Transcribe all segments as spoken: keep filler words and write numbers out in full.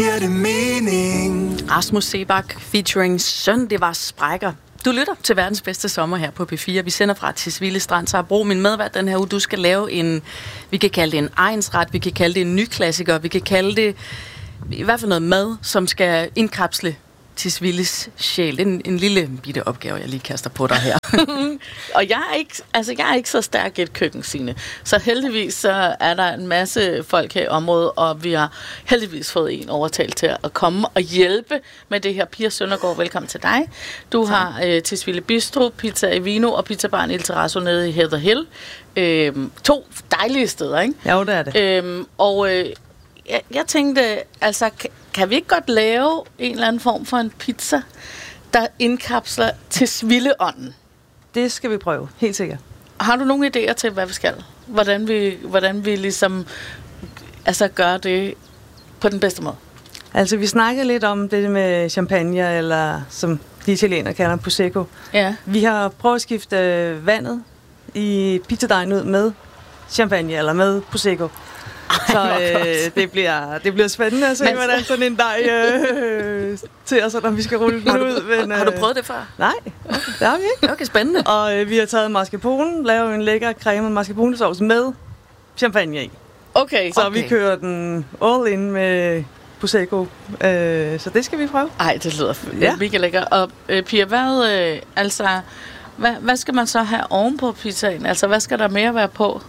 giver det mening. Rasmus Seebach featuring Søn, det var sprækker. Du lytter til verdens bedste sommer her på P fire. Vi sender fra Tisvilde Strand, så Bro, min medvært den her uge. Du skal lave en, vi kan kalde det en egnsret, vi kan kalde det en ny klassiker, vi kan kalde det i hvert fald noget mad, som skal indkapsle Tisvildes sjæl. Det er en, en lille bitte opgave, jeg lige kaster på dig her. Og jeg er, ikke, altså jeg er ikke så stærk i et køkken, Signe. Så heldigvis så er der en masse folk her i området, og vi har heldigvis fået en overtalt til at komme og hjælpe med det her. Pia Søndergaard, velkommen til dig. Du tak. har øh, Tisvilde Bistro, Pizza e Vino og Pizza Bar Il Terrazzo nede i Heather Hill. Øh, to dejlige steder, ikke? Jo, det er det. Øh, og øh, jeg, jeg tænkte, altså... Kan vi ikke godt lave en eller anden form for en pizza, der indkapsler Tisvilde-ånden? Det skal vi prøve, helt sikkert. Har du nogle idéer til, hvad vi skal? Hvordan vi, hvordan vi ligesom altså gør det på den bedste måde? Altså, vi snakkede lidt om det med champagne, eller som de italienere kalder prosecco. Ja. Vi har prøvet at skifte vandet i pizzadejen ud med champagne, eller med prosecco. Så øh, det, bliver, det bliver spændende at se, men, hvordan sådan en dej øh, til os, når vi skal rulle den ud. Men, øh, har du prøvet det før? Nej, det har vi ikke. Okay, spændende. Og øh, vi har taget mascarpone, lavet en lækker cremet mascarponesauce med champagne i. Okay. Så okay. vi kører den all in med prosecco, øh, så det skal vi prøve. Ej, det lyder ja. mega lækker. Og øh, Pia, hvad, øh, altså, hvad, hvad skal man så have oven på pizzaen? Altså, hvad skal der mere være på?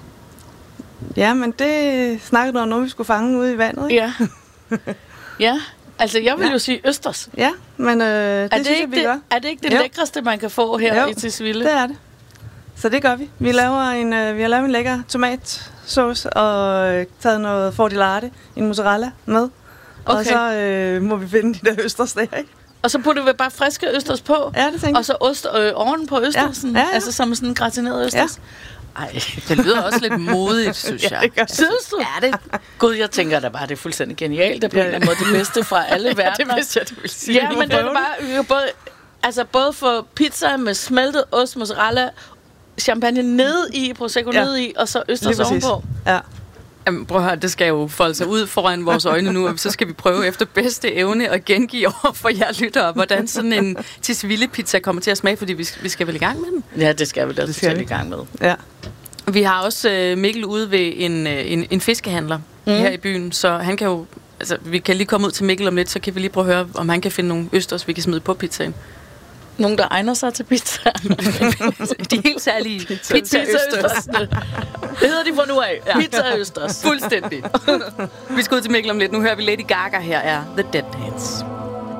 Ja, men det snakkede du om, når vi skulle fange ude i vandet, ikke? Ja. Ja, altså jeg vil ja. jo sige østers. Ja, men øh, det, er det synes ikke jeg, vi det, gør. Er det ikke det jo. lækreste, man kan få her jo, i Tisvilde? det er det. Så det gør vi. Vi, laver en, øh, vi har lavet en lækker tomatsauce og øh, taget noget fortilarte, en mozzarella med. Okay. Og så øh, må vi finde de der østers der, ikke? Og så putter vi bare friske østers på? Ja, det tænker jeg. Og så ost øh, oven på østersen? Ja. Ja, ja. Altså som sådan en gratineret østers? Ja. Ej, det lyder også lidt modigt, synes jeg. Ja, det gør. Synes du? Ja, det. Gud, jeg tænker da bare, det er fuldstændig genialt. Det er på ja, ja. en eller anden måde det bedste fra alle verdener. Det vidste jeg, du ville sige. Ja, men det er bare både, altså både for pizza med smeltet ost, mozzarella, champagne nede i, prosecco ja. nede i, og så østers ovenpå. Ja. Jamen, prøv at høre, det skal jo folde sig ud foran vores øjne nu, og så skal vi prøve efter bedste evne at gengive over for jer lyttere, hvordan sådan en Tisvilde pizza kommer til at smage, fordi vi skal, vi skal vel i gang med den? Ja, det skal vi da det skal vi i gang med. Ja. Vi har også øh, Mikkel ude ved en, øh, en, en fiskehandler mm. her i byen, så han kan jo, altså vi kan lige komme ud til Mikkel om lidt, så kan vi lige prøve at høre, om han kan finde nogle østers, vi kan smide på pizzaen. Nogen, der egner sig til pizza. De helt særlige pizza, pizza østers. Det hedder de fra nu af. Ja. Pizza østers. Fuldstændig. Vi skal ud til Mikkel om lidt. Nu hører vi Lady Gaga. Her er The Dead Hands.